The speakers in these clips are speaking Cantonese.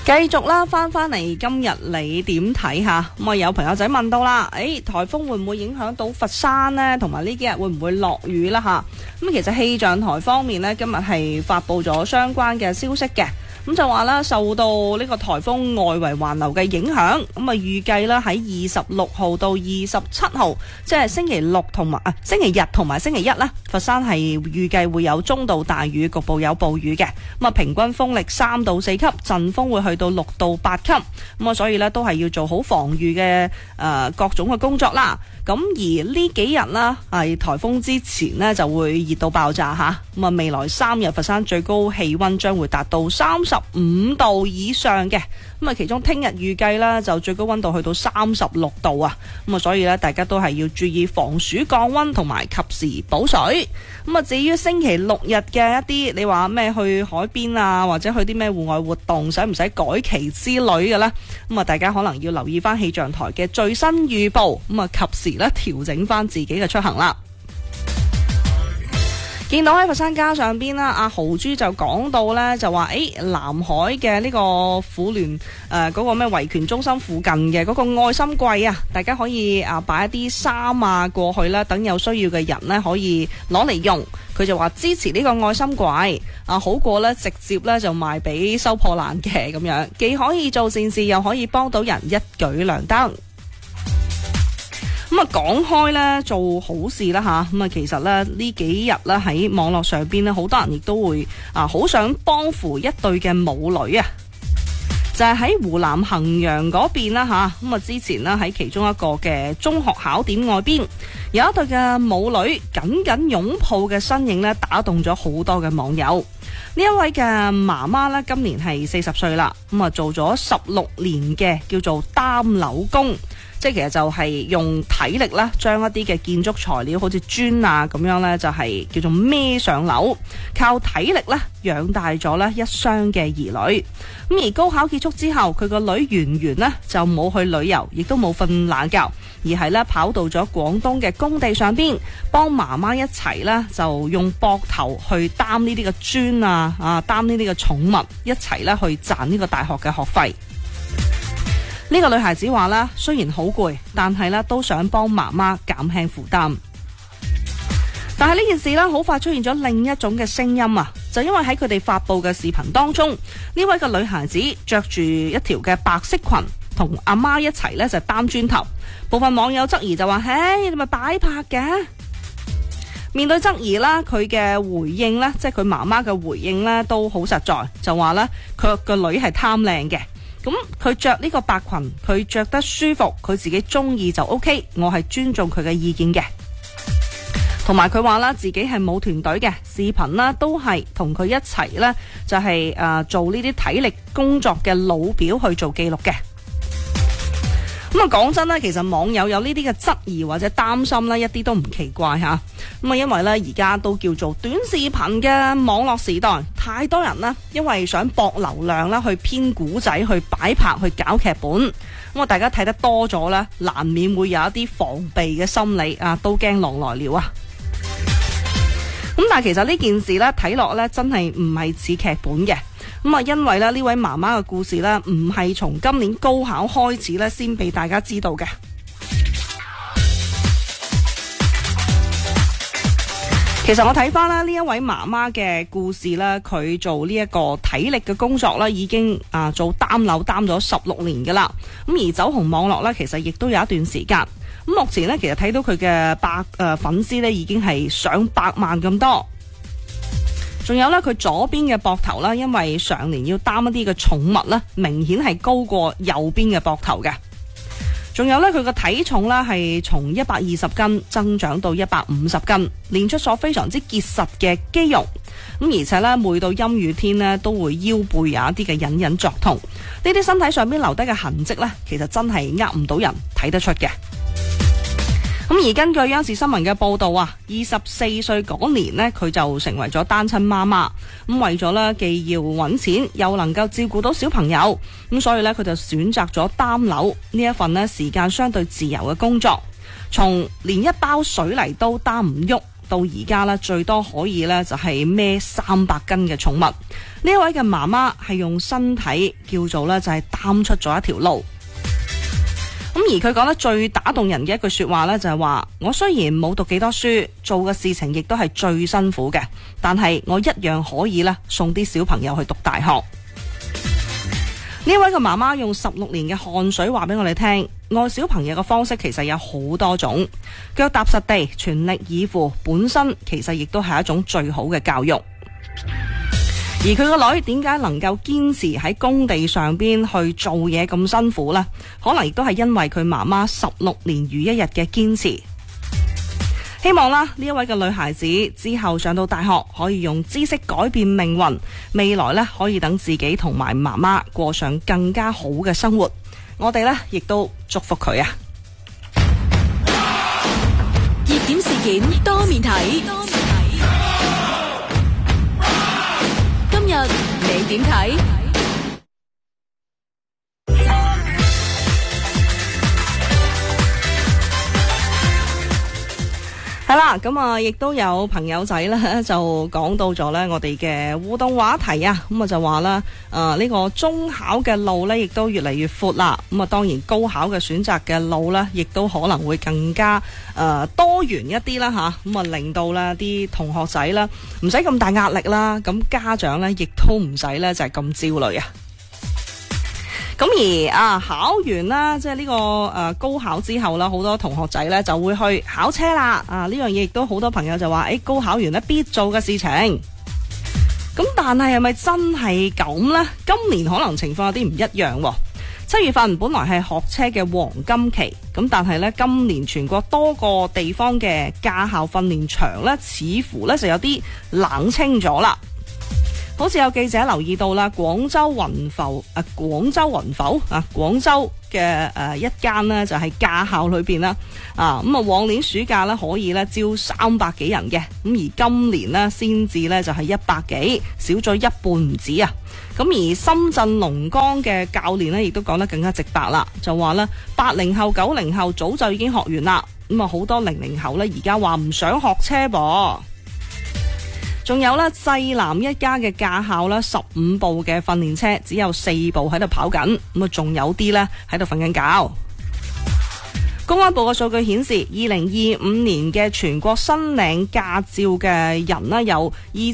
繼續啦，翻嚟今日你點睇下？咁有朋友仔問到啦，颱風會唔會影響到佛山呢？同埋呢幾日會唔會落雨啦？咁其實氣象台方面呢，今日係發布咗相關嘅消息嘅。咁就話啦，受到呢個颱風外圍環流嘅影響，咁預計啦喺26號到27號，即係星期六同埋星期日同埋星期一啦，佛山係預計會有中到大雨，局部有暴雨嘅。咁平均風力3到4級，陣風會去到6到8級。咁所以呢都係要做好防禦嘅各種嘅工作啦。咁而呢幾日啦，係颱風之前呢就會熱到爆炸吓。咁未來3日佛山最高氣溫將會達到35度以上嘅。咁其中聽日預計啦就最高溫度去到36度啊。咁所以呢大家都係要注意防暑降溫同埋及時補水。咁至於星期六日嘅一啲你話咩去海邊啊，或者去啲咩戶外活動，使唔使改期之類嘅呢？咁大家可能要留意翻氣象台嘅最新預報，咁及時咧調整翻自己嘅出行啦。見到喺佛山街上邊啦，阿豪豬就講到呢，就話南海嘅呢個婦聯嗰個咩維權中心附近嘅嗰個愛心櫃啊，大家可以擺一啲衫啊過去啦，等有需要嘅人呢可以攞嚟用。佢就話支持呢個愛心櫃好過呢直接呢就賣俾收破爛嘅咁樣，既可以做善事又可以幫到人，一舉兩得。咁講開咧做好事啦吓，咁其實咧呢幾日咧喺網絡上邊咧，好多人亦都會好想幫扶一對嘅母女啊，就係喺湖南衡陽嗰邊啦吓。咁之前咧喺其中一個嘅中學考點外邊，有一對嘅母女緊緊擁抱嘅身影咧，打動咗好多嘅網友。呢一位嘅媽媽咧，今年係40歲啦，咁做咗16年嘅叫做擔樓工。即係其實就係用體力啦，將一啲嘅建築材料好似磚啊咁樣呢，就係叫做孭上樓，靠體力咧養大咗呢一雙嘅兒女。咁而高考結束之後，佢個女圓圓呢就冇去旅遊，亦都冇瞓懶覺，而係呢跑到咗廣東嘅工地上邊，幫媽媽一齊呢就用膊頭去擔呢啲嘅磚啊，擔呢啲嘅寵物，一齊呢去賺呢個大學嘅學費。呢個女孩子話啦，雖然好攰，但係咧都想幫媽媽減輕負擔。但係呢件事咧，好快出現咗另一種嘅聲音啊！就因為喺佢哋發佈嘅視頻當中，呢位嘅女孩子着住一條嘅白色裙，同阿媽一齊咧就擔磚頭。部分網友質疑就話：你咪擺拍嘅。面對質疑啦，佢嘅回應呢，即係佢媽媽嘅回應呢，都好實在，就話呢，佢個女係貪靚嘅。咁佢着呢個白裙，佢着得舒服，佢自己中意就 OK， 我係尊重佢嘅意見嘅。同埋佢話啦，自己係冇團隊嘅，視頻啦都係同佢一齊呢，就係做呢啲體力工作嘅老表去做記錄嘅。咁講真啦，其實網友有呢啲嘅質疑或者擔心呢，一啲都唔奇怪吓。因為呢，而家都叫做短視頻嘅網絡時代，太多人呢，因為想博流量啦，去編古仔、去擺拍、去搞劇本。大家睇得多咗呢，難免會有一啲防備嘅心理啊，都驚狼來了啊！但係其實呢件事呢，睇落呢，真係唔係似劇本嘅。因為呢位媽媽嘅故事呢，唔係從今年高考開始呢先俾大家知道嘅。其實我睇翻啦，呢一位媽媽嘅故事呢，佢做呢一個體力嘅工作呢，已經做擔樓擔咗16年噶啦。而走紅網絡呢，其實亦都有一段時間。目前呢，其實睇到佢嘅粉絲呢，已經係上百萬咁多。仲有呢，佢左邊嘅膊頭啦，因為常年要擔一啲嘅寵物呢，明顯係高過右邊嘅膊頭嘅。仲有呢，佢個體重呢係從120斤增長到150斤，練出咗非常之結實嘅肌肉。而且呢，每到陰雨天呢，都會腰背有一啲嘅隱隱作痛。呢啲身體上邊留低嘅痕跡呢，其實真係唔到人睇得出嘅。而根據央視新聞嘅報道啊，24歲嗰年呢，佢就成為咗單親媽媽。為咗呢，既要揾錢，又能夠照顧到小朋友，所以呢，佢就選擇咗擔樓呢一份呢時間相對自由嘅工作。從連一包水泥都擔唔喐， 到而家呢，最多可以呢就係孭300斤嘅寵物。呢一位嘅媽媽係用身體叫做呢，就係擔出咗一條路。咁而佢講得最打動人嘅一句說話呢，就係話：我雖然冇讀幾多書，做嘅事情亦都係最辛苦嘅，但係我一樣可以呢送啲小朋友去讀大學。呢位嘅媽媽用16年嘅汗水話俾我哋聽，愛小朋友嘅方式其實有好多種，腳踏實地，全力以赴，本身其實亦都係一種最好嘅教育。而佢個女點解能夠堅持喺工地上邊去做嘢咁辛苦呢？可能亦都係因為佢媽媽16年如一日嘅堅持。希望啦，呢一位嘅女孩子之後上到大學，可以用知識改變命運，未來呢，可以等自己同埋媽媽過上更加好嘅生活。我哋呢，亦都祝福佢啊！ 熱點事件多面睇，今日你點睇？ 係啦，咁啊，亦都有朋友仔咧就講到咗咧我哋嘅互動話題啊，咁啊就話啦，呢個中考嘅路咧亦都越嚟越闊啦，咁啊當然高考嘅選擇嘅路咧，亦都可能會更加多元一啲啦吓，咁啊令到咧啲同學仔咧唔使咁大壓力啦，咁家長咧亦都唔使咧就係咁焦慮啊。咁而考完啦，即係呢個高考之後啦，好多同學仔呢就會去考車啦。呢樣嘢亦都好多朋友就話，高考完呢必做嘅事情。咁但係咪真係咁呢？今年可能情況有啲唔一樣喎。7月份本來係學車嘅黃金期，咁但係呢，今年全國多個地方嘅駕校訓練場呢，似乎呢就有啲冷清咗啦。好似有記者留意到啦，廣州嘅一間呢就係駕校裏邊啦，咁往年暑假呢可以呢招300幾人嘅，咁而今年呢先至呢就係100幾，少咗一半唔止啊！咁而深圳龍崗嘅教練呢亦都講得更加直白啦，就話呢80後、90後早就已經學完啦，咁啊好多00後呢而家話唔想學車噃。仲有咧，濟南一家嘅駕校咧，15部嘅訓練車只有4部喺度跑緊，咁啊仲有啲咧喺度瞓緊覺。公安部嘅數據顯示，2025年嘅全國申領駕照嘅人呢有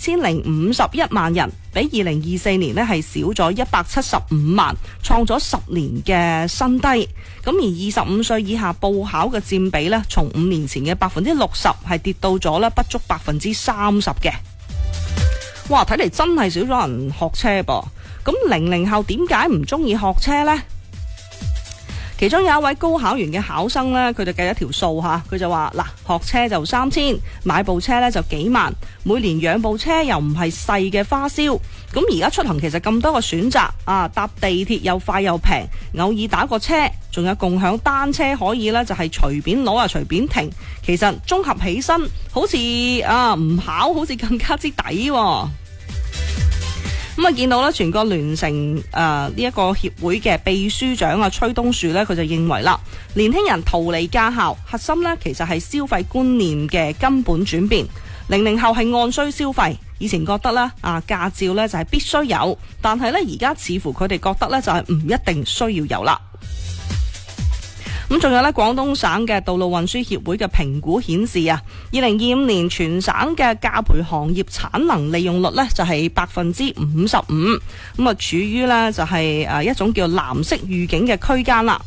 2051萬人，比2024年呢係少咗175萬，創咗10年嘅新低。咁而25歲以下報考嘅佔比呢，從5年前嘅60%係跌到咗咧不足30%嘅。哇！睇嚟真係少咗人學車噃。咁00後點解唔中意學車呢？其中有一位高考完嘅考生呢，佢就計一條數吓，佢就話嗱，學車就3000，買部車呢就幾萬，每年養部車又唔係細嘅花銷。咁而家出行其實咁多個選擇啊，搭地鐵又快又平，偶爾打個車，仲有共享單車可以呢就係隨便攞啊隨便停。其實綜合起身，好似唔考好似更加之抵喎。咁啊，見到咧，全國聯乘呢一個協會嘅秘書長崔東樹呢，佢就認為啦，年輕人逃離駕校核心呢，其實係消費觀念嘅根本轉變。00後係按需消費，以前覺得呢駕照呢就係必須有，但係呢而家似乎佢哋覺得呢就係唔一定需要有啦。咁仲有呢，廣東省嘅道路運輸協會嘅評估顯示2025年全省嘅駕培行業產能利用率呢就係55%，咁啊處於呢就係一種叫藍色預警嘅區間啦。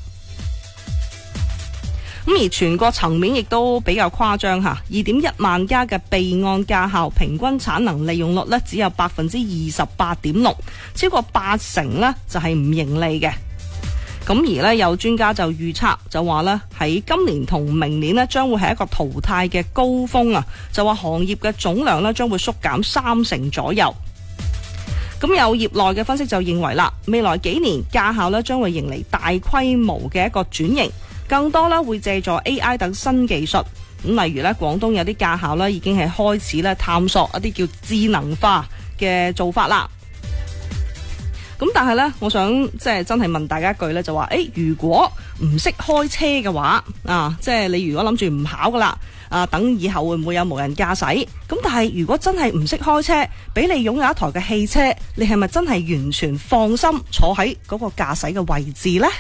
咁而全國層面亦都比較誇張吓，2.1萬家嘅備案駕校平均產能利用率呢只有28.6%，超過80%呢就係唔盈利嘅。咁而呢，有專家就預測就話呢，喺今年同明年呢將會係一個淘汰嘅高峰啊！就話行業嘅總量呢將會縮減30%左右。咁有業內嘅分析就認為啦，未來幾年駕校呢將會迎嚟大規模嘅一個轉型，更多呢會借助 AI 等新技術。咁例如呢，廣東有啲駕校呢已經係開始呢探索一啲叫智能化嘅做法啦。 咁但係呢，我想即係真係問大家一句呢，就話如果唔識開車嘅話啊，即係你如果諗住唔考噶啦啊，等以後會唔會有無人駕駛？咁但係如果真係唔識開車，俾你擁有一台嘅汽車，你係咪真係完全放心坐喺嗰個駕駛嘅位置呢？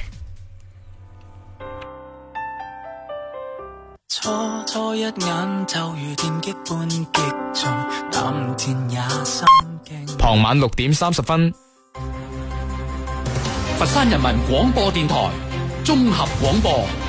初一眼就如電擊般擊中，淡甜也心驚。 傍晚6點30分， 佛山人民廣播電台綜合廣播。